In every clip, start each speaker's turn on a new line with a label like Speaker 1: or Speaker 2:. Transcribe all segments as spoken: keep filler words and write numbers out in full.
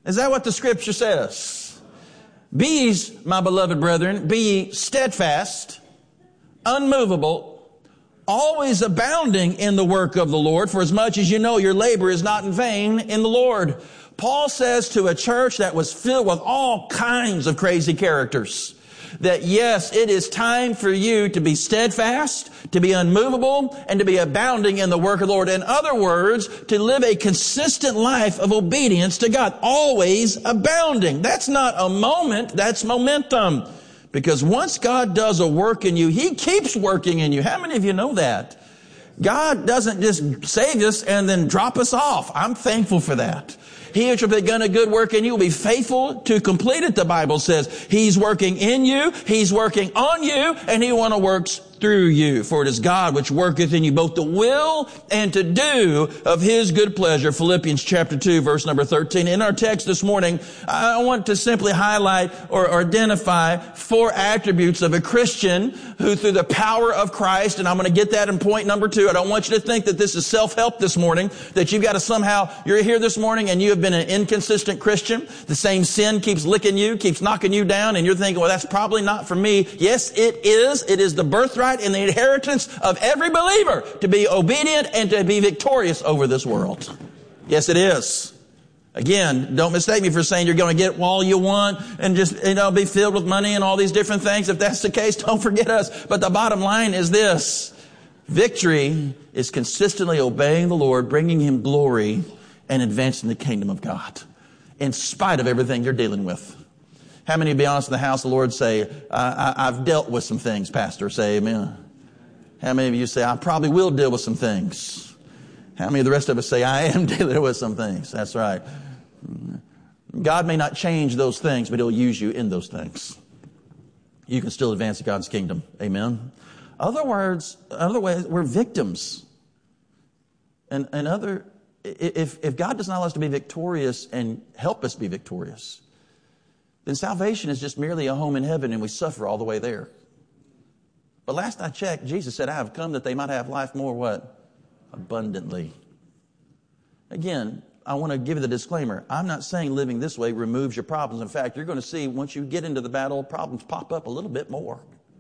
Speaker 1: Is that what the scripture says? Be ye, my beloved brethren, be ye steadfast, unmovable, always abounding in the work of the Lord, for as much as you know your labor is not in vain in the Lord. Paul says to a church that was filled with all kinds of crazy characters that yes, it is time for you to be steadfast, to be unmovable, and to be abounding in the work of the Lord. In other words, to live a consistent life of obedience to God, always abounding. That's not a moment, that's momentum. Because once God does a work in you, He keeps working in you. How many of you know that? God doesn't just save us and then drop us off. I'm thankful for that. He which hath begun a good work in you will be faithful to complete it, the Bible says. He's working in you, He's working on you, and He want to work through you. For it is God which worketh in you both to will and to do of His good pleasure. Philippians chapter two, verse number thirteen. In our text this morning, I want to simply highlight or, or identify four attributes of a Christian who through the power of Christ, and I'm going to get that in point number two. I don't want you to think that this is self-help this morning, that you've got to somehow, you're here this morning and you have been an inconsistent Christian. The same sin keeps licking you, keeps knocking you down, and you're thinking, well, that's probably not for me. Yes, it is. It is the birthright and the inheritance of every believer to be obedient and to be victorious over this world. Yes, it is. Again, don't mistake me for saying you're going to get all you want and just, you know, be filled with money and all these different things. If that's the case, don't forget us. But the bottom line is this. Victory is consistently obeying the Lord, bringing Him glory, and advancing the kingdom of God in spite of everything you're dealing with. How many, to be honest, in the house of the Lord say, I, I, I've dealt with some things, Pastor? Say amen. How many of you say, I probably will deal with some things? How many of the rest of us say, I am dealing with some things? That's right. God may not change those things, but He'll use you in those things. You can still advance God's kingdom. Amen. Other words, other ways, we're victims. And, and other, if, if God does not allow us to be victorious and help us be victorious, then salvation is just merely a home in heaven and we suffer all the way there. But last I checked, Jesus said, I have come that they might have life more what? Abundantly. Again, I want to give you the disclaimer. I'm not saying living this way removes your problems. In fact, you're going to see once you get into the battle, problems pop up a little bit more.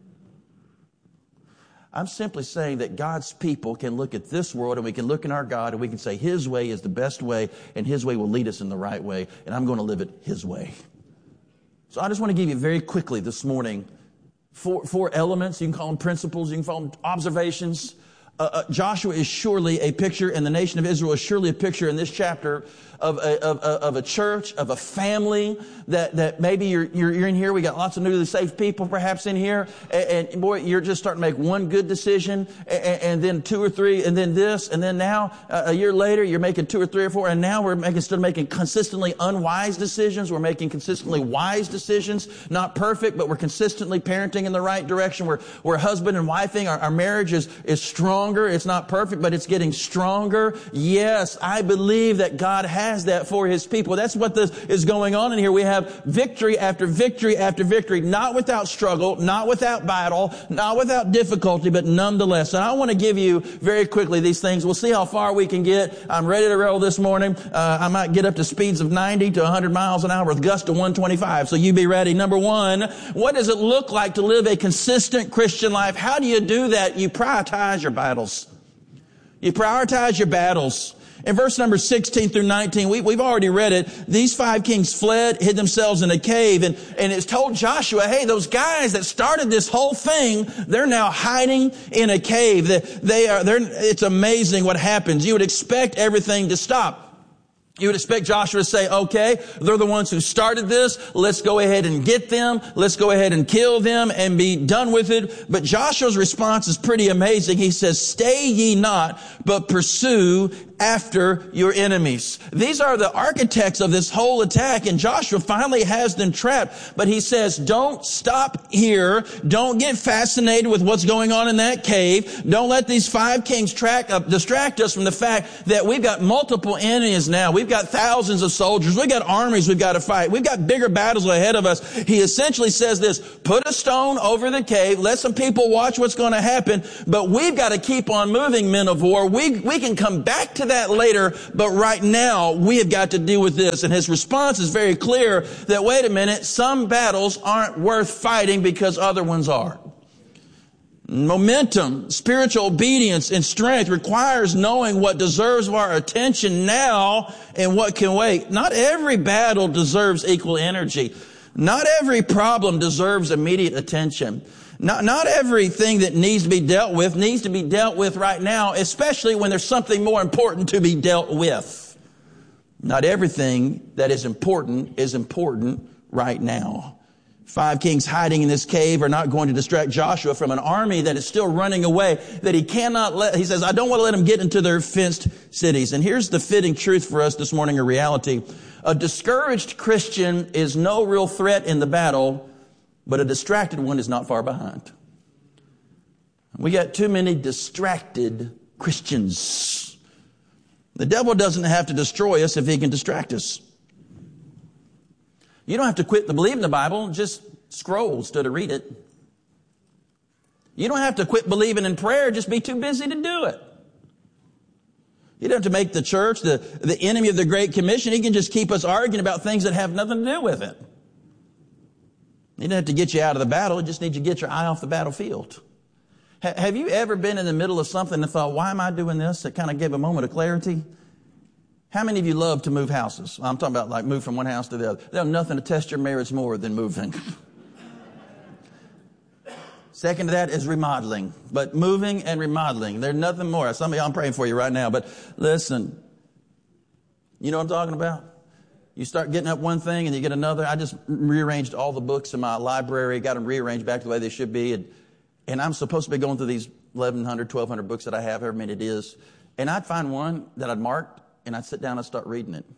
Speaker 1: I'm simply saying that God's people can look at this world and we can look in our God and we can say His way is the best way and His way will lead us in the right way and I'm going to live it His way. So I just want to give you very quickly this morning four, four elements. You can call them principles. You can call them observations. Uh, uh, Joshua is surely a picture, and the nation of Israel is surely a picture in this chapter of a, of, of a church, of a family that, that maybe you're, you're, you're in here. We got lots of newly saved people perhaps in here. And, and boy, you're just starting to make one good decision and, and then two or three and then this. And then now uh, a year later, you're making two or three or four. And now we're making, instead of making consistently unwise decisions, we're making consistently wise decisions. Not perfect, but we're consistently parenting in the right direction. We're, we're husband and wifing. Our, our marriage is, is stronger. It's not perfect, but it's getting stronger. Yes, I believe that God has that for His people. That's what this is going on in here. We have victory after victory after victory, not without struggle, not without battle, not without difficulty, but nonetheless. And I want to give you very quickly these things. We'll see how far we can get. I'm ready to roll this morning. Uh, I might get up to speeds of ninety to one hundred miles an hour with gusts to one twenty-five. So you be ready. Number one, what does it look like to live a consistent Christian life? How do you do that? You prioritize your battles. You prioritize your battles. In verse number sixteen through nineteen, we, we've already read it. These five kings fled, hid themselves in a cave, and, and it's told Joshua, hey, those guys that started this whole thing, they're now hiding in a cave. They, they are, they're, it's amazing what happens. You would expect everything to stop. You would expect Joshua to say, okay, they're the ones who started this. Let's go ahead and get them. Let's go ahead and kill them and be done with it. But Joshua's response is pretty amazing. He says, stay ye not, but pursue after your enemies. These are the architects of this whole attack, and Joshua finally has them trapped. But he says, don't stop here. Don't get fascinated with what's going on in that cave. Don't let these five kings track, uh, distract us from the fact that we've got multiple enemies now. We've got thousands of soldiers. We've got armies we've got to fight. We've got bigger battles ahead of us. He essentially says this, put a stone over the cave. Let some people watch what's going to happen. But we've got to keep on moving, men of war. We, we can come back to that that later, but right now we have got to deal with this. And his response is very clear that, wait a minute, some battles aren't worth fighting because other ones are. Momentum, spiritual obedience, and strength requires knowing what deserves our attention now and what can wait. Not every battle deserves equal energy. Not every problem deserves immediate attention. Not, not everything that needs to be dealt with needs to be dealt with right now, especially when there's something more important to be dealt with. Not everything that is important is important right now. Five kings hiding in this cave are not going to distract Joshua from an army that is still running away, that he cannot let, he says, I don't want to let them get into their fenced cities. And here's the fitting truth for us this morning, a reality. A discouraged Christian is no real threat in the battle, but a distracted one is not far behind. We got too many distracted Christians. The devil doesn't have to destroy us if he can distract us. You don't have to quit to believe in the Bible, just scroll instead of read it. You don't have to quit believing in prayer, just be too busy to do it. You don't have to make the church the, the enemy of the Great Commission. He can just keep us arguing about things that have nothing to do with it. He doesn't have to get you out of the battle. He just needs you to get your eye off the battlefield. Ha- have you ever been in the middle of something and thought, why am I doing this? It kind of gave a moment of clarity. How many of you love to move houses? I'm talking about like move from one house to the other. There's nothing to test your marriage more than moving. Second to that is remodeling. But moving and remodeling, there's nothing more. Some of y'all, I'm praying for you right now. But listen, you know what I'm talking about? You start getting up one thing and you get another. I just rearranged all the books in my library, got them rearranged back the way they should be. And, and I'm supposed to be going through these eleven hundred, twelve hundred books that I have, however many it is. And I'd find one that I'd marked, and I'd sit down and start reading it.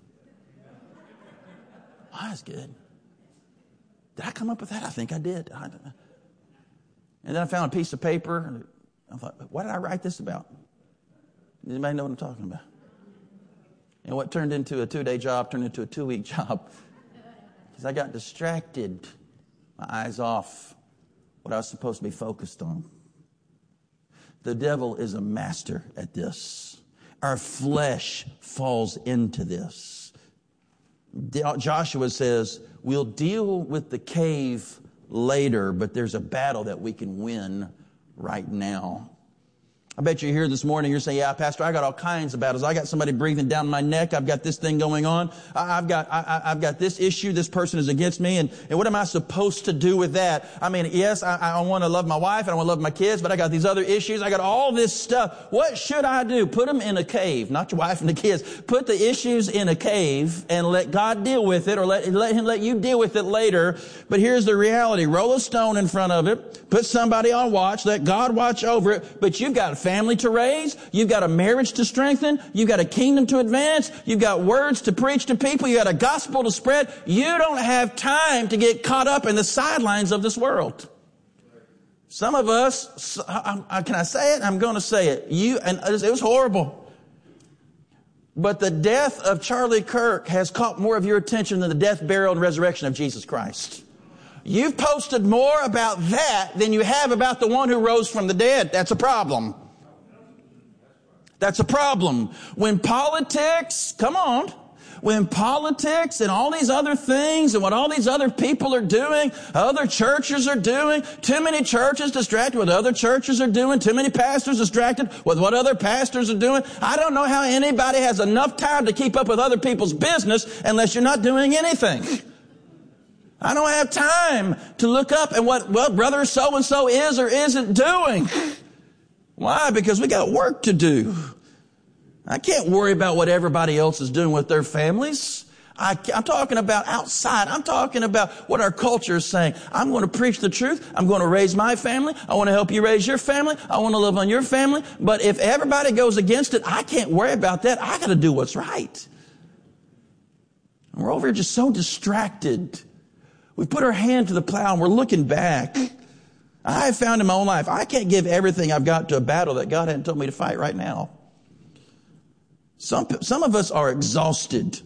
Speaker 1: Oh, that's good. Did I come up with that? I think I did. I, and then I found a piece of paper. I thought, what did I write this about? Does anybody know what I'm talking about? And what turned into a two-day job turned into a two-week job. Because I got distracted. My eyes off what I was supposed to be focused on. The devil is a master at this. Our flesh falls into this. Joshua says, we'll deal with the cave later, but there's a battle that we can win right now. I bet you're here this morning, you're saying, yeah, Pastor, I got all kinds of battles. I got somebody breathing down my neck. I've got this thing going on. I, I've got, I, I've got this issue. This person is against me. And, and what am I supposed to do with that? I mean, yes, I, I want to love my wife and I want to love my kids, but I got these other issues. I got all this stuff. What should I do? Put them in a cave, not your wife and the kids. Put the issues in a cave and let God deal with it, or let, let him let you deal with it later. But here's the reality. Roll a stone in front of it. Put somebody on watch. Let God watch over it. But you've got family to raise. You've got a marriage to strengthen. You've got a kingdom to advance. You've got words to preach to people. You've got a gospel to spread. You don't have time to get caught up in the sidelines of this world. Some of us, I, I, can I say it? I'm going to say it. You, and it was horrible. But the death of Charlie Kirk has caught more of your attention than the death, burial, and resurrection of Jesus Christ. You've posted more about that than you have about the one who rose from the dead. That's a problem. That's a problem. When politics, come on, when politics and all these other things and what all these other people are doing, other churches are doing, too many churches distracted with what other churches are doing, too many pastors distracted with what other pastors are doing. I don't know how anybody has enough time to keep up with other people's business unless you're not doing anything. I don't have time to look up at what, well, brother so-and-so is or isn't doing. Why? Because we got work to do. I can't worry about what everybody else is doing with their families. I, I'm talking about outside. I'm talking about what our culture is saying. I'm going to preach the truth. I'm going to raise my family. I want to help you raise your family. I want to love on your family. But if everybody goes against it, I can't worry about that. I got to do what's right. And we're over here just so distracted. We put our hand to the plow and we're looking back. I have found in my own life, I can't give everything I've got to a battle that God hadn't told me to fight right now. Some, some of us are exhausted.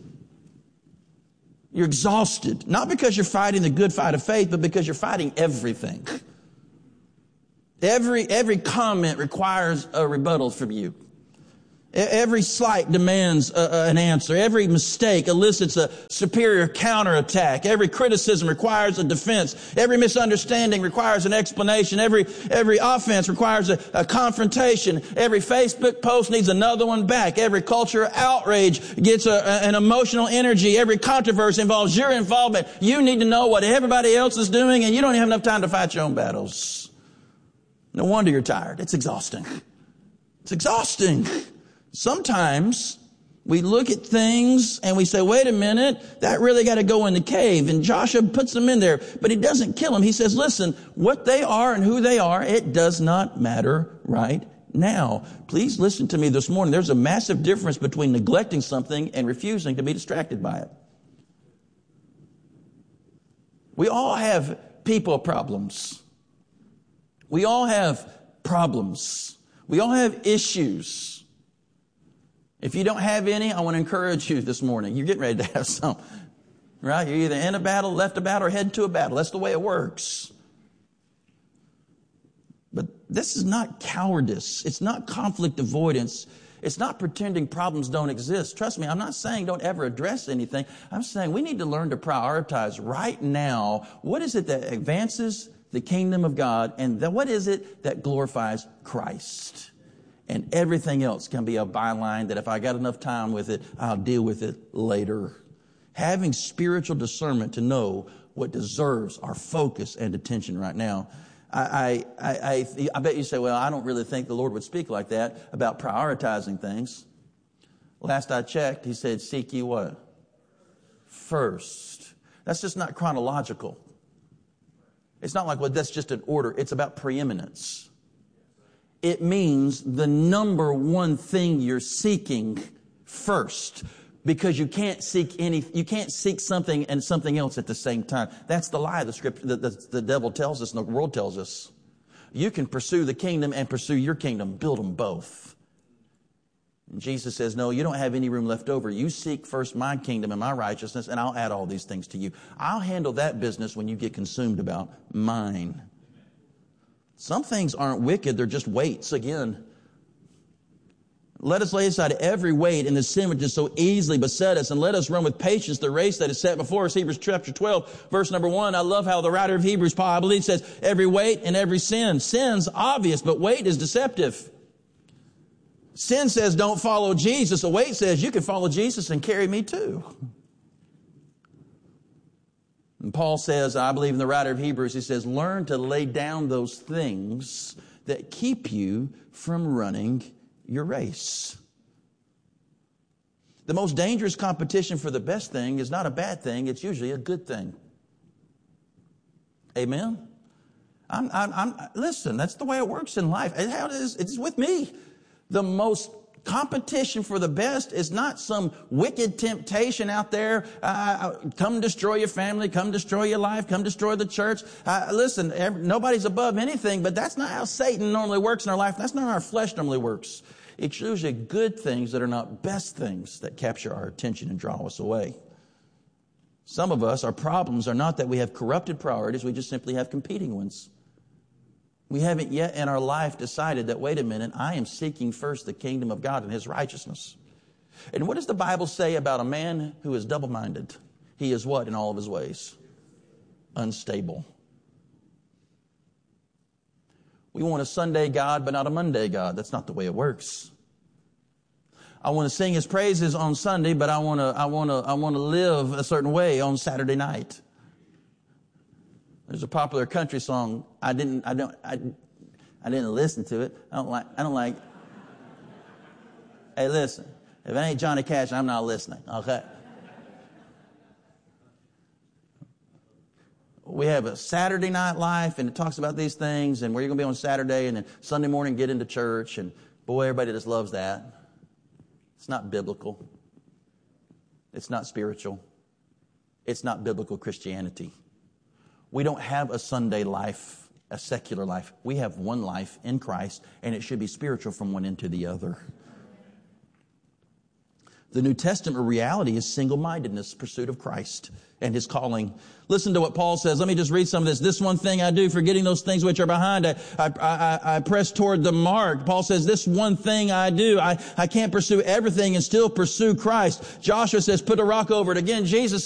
Speaker 1: You're exhausted. Not because you're fighting the good fight of faith, but because you're fighting everything. Every, every comment requires a rebuttal from you. Every slight demands a, a, an answer. Every mistake elicits a superior counterattack. Every criticism requires a defense. Every misunderstanding requires an explanation. Every every offense requires a, a confrontation. Every Facebook post needs another one back. Every culture outrage gets a, a, an emotional energy. Every controversy involves your involvement. You need to know what everybody else is doing, and you don't even have enough time to fight your own battles. No wonder you're tired. It's exhausting. It's exhausting. Sometimes we look at things and we say, wait a minute, that really got to go in the cave. And Joshua puts them in there, but he doesn't kill them. He says, listen, what they are and who they are, it does not matter right now. Please listen to me this morning. There's a massive difference between neglecting something and refusing to be distracted by it. We all have people problems. We all have problems. We all have issues. If you don't have any, I want to encourage you this morning. You're getting ready to have some, right? You're either in a battle, left a battle, or heading to a battle. That's the way it works. But this is not cowardice. It's not conflict avoidance. It's not pretending problems don't exist. Trust me, I'm not saying don't ever address anything. I'm saying we need to learn to prioritize right now. What is it that advances the kingdom of God? And then what is it that glorifies Christ? And everything else can be a byline that if I got enough time with it, I'll deal with it later. Having spiritual discernment to know what deserves our focus and attention right now. I, I, I, I bet you say, well, I don't really think the Lord would speak like that about prioritizing things. Last I checked, he said, seek ye what? First. That's just not chronological. It's not like, well, that's just an order. It's about preeminence. It means the number one thing you're seeking first, because you can't seek any, you can't seek something and something else at the same time. That's the lie the scripture, the, the, the devil tells us and the world tells us. You can pursue the kingdom and pursue your kingdom. Build them both. And Jesus says, no, you don't have any room left over. You seek first my kingdom and my righteousness, and I'll add all these things to you. I'll handle that business when you get consumed about mine. Some things aren't wicked, they're just weights. Again, let us lay aside every weight and the sin which is so easily beset us, and let us run with patience the race that is set before us. Hebrews chapter twelve, verse number one. I love how the writer of Hebrews, Paul, I believe, says, every weight and every sin. Sin's obvious, but weight is deceptive. Sin says don't follow Jesus. A weight says you can follow Jesus and carry me too. And Paul says, I believe in the writer of Hebrews, he says, learn to lay down those things that keep you from running your race. The most dangerous competition for the best thing is not a bad thing. It's usually a good thing. Amen? I'm, I'm, I'm, listen, that's the way it works in life. It's how it is. It's with me. The most competition for the best is not some wicked temptation out there. Uh, come destroy your family. Come destroy your life. Come destroy the church. Uh, listen, every, nobody's above anything, but that's not how Satan normally works in our life. That's not how our flesh normally works. It's usually good things that are not best things that capture our attention and draw us away. Some of us, our problems are not that we have corrupted priorities. We just simply have competing ones. We haven't yet in our life decided that, wait a minute, I am seeking first the kingdom of God and His righteousness. And what does the Bible say about a man who is double-minded? He is what in all of his ways? Unstable. We want a Sunday God, but not a Monday God. That's not the way it works. I want to sing His praises on Sunday, but I want to, I want to, I want to live a certain way on Saturday night. There's a popular country song. I didn't, I don't, I, I didn't listen to it. I don't like, I don't like. Hey, listen, if it ain't Johnny Cash, I'm not listening. Okay. We have a Saturday night life, and it talks about these things, and where you're going to be on Saturday, and then Sunday morning get into church, and boy, everybody just loves that. It's not biblical. It's not spiritual. It's not biblical Christianity. We don't have a Sunday life, a secular life. We have one life in Christ, and it should be spiritual from one end to the other. The New Testament reality is single-mindedness, pursuit of Christ and His calling. Listen to what Paul says. Let me just read some of this. This one thing I do, forgetting those things which are behind, I, I, I, I press toward the mark. Paul says, this one thing I do. I, I can't pursue everything and still pursue Christ. Joshua says, put a rock over it. Again, Jesus